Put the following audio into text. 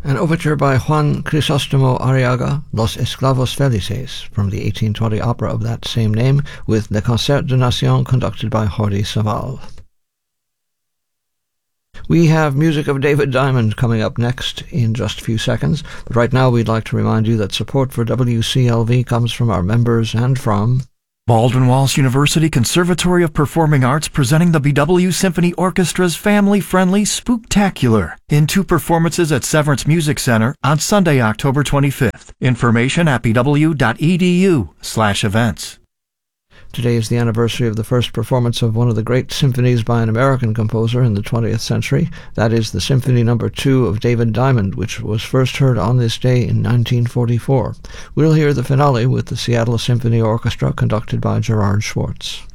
An overture by Juan Crisóstomo Arriaga, Los Esclavos Felices, from the 1820 opera of that same name, with Le Concert de Nation conducted by Jordi Savall. We have music of David Diamond coming up next in just a few seconds, but right now we'd like to remind you that support for WCLV comes from our members and from Baldwin-Wallace University Conservatory of Performing Arts, presenting the BW Symphony Orchestra's family-friendly Spooktacular in 2 performances at Severance Music Center on Sunday, October 25th. Information at bw.edu/events. Today is the anniversary of the first performance of one of the great symphonies by an American composer in the 20th century. That is the Symphony No. 2 of David Diamond, which was first heard on this day in 1944. We'll hear the finale with the Seattle Symphony Orchestra conducted by Gerard Schwartz.